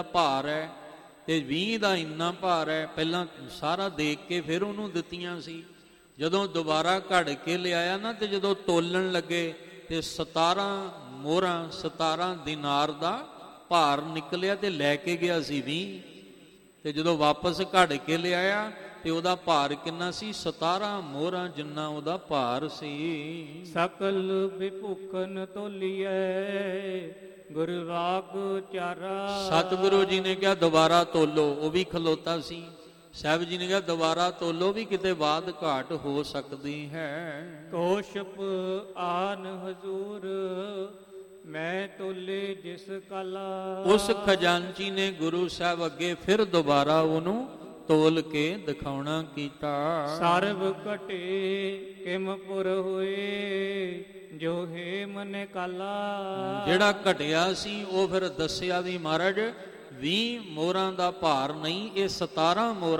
ਭਾਰ ਹੈ ਤੇ 20 ਦਾ ਇੰਨਾ ਭਾਰ ਹੈ। ਪਹਿਲਾਂ ਸਾਰਾ ਦੇਖ ਕੇ ਫਿਰ ਉਹਨੂੰ ਦਿੱਤੀਆਂ ਸੀ। ਜਦੋਂ ਦੁਬਾਰਾ ਘੜ ਕੇ ਲਿਆਇਆ ਨਾ ਤੇ ਜਦੋਂ ਤੋਲਣ ਲੱਗੇ ਤੇ 17 ਮੋਹਰਾਂ 17 ਦਿਨਾਰ ਦਾ ਭਾਰ ਨਿਕਲਿਆ ਤੇ ਲੈ ਕੇ ਗਿਆ ਸੀ 20। ਤੇ ਜਦੋਂ ਵਾਪਸ ਘੜ ਕੇ ਲਿਆਇਆ ਤੇ ਉਹਦਾ ਭਾਰ ਕਿੰਨਾ ਸੀ? 17 ਮੋਹਰਾਂ ਜਿੰਨਾ ਉਹਦਾ ਭਾਰ ਸੀ। ਸਕਲ ਵਿਭੂਖਨ ਤੋਲੀਐ ਗੁਰੂ ਰਾਗ ਚਾਰਾ। ਸਤਿਗੁਰੂ ਜੀ ਨੇ ਕਿਹਾ ਦੁਬਾਰਾ ਤੋਲੋ, ਉਹ ਵੀ ਖਲੋਤਾ ਸੀ। ਸਾਹਿਬ ਜੀ ਨੇ ਕਿਹਾ ਦੁਬਾਰਾ ਤੋਲੋ, ਵੀ ਕਿਤੇ ਬਾਤ ਘਾਟ ਹੋ ਸਕਦੀ ਹੈ। ਕੋਸ਼ਪ ਆਨ ਹਜ਼ੂਰ ਮੈਂ ਤੋਲੇ ਜਿਸ ਕਲਾ। ਉਸ ਖਜ਼ਾਨਚੀ ਨੇ ਗੁਰੂ ਸਾਹਿਬ ਅੱਗੇ ਫਿਰ ਦੁਬਾਰਾ ਉਹਨੂੰ ਤੋਲ ਕੇ ਦਿਖਾਉਣਾ ਕੀਤਾ। ਸਰਬ ਘਟੇ ਕਿਮਪੁਰ ਹੋਏ ਜੋ ਹੈ ਮਨ ਕਾਲਾ। ਜਿਹੜਾ ਘਟਿਆ ਸੀ ਉਹ ਫਿਰ ਦੱਸਿਆ ਵੀ ਮਹਾਰਾਜ 20 ਮੋਹਰਾਂ ਦਾ ਭਾਰ ਨਹੀਂ, ਇਹ 17 ਮੋਹਰਾਂ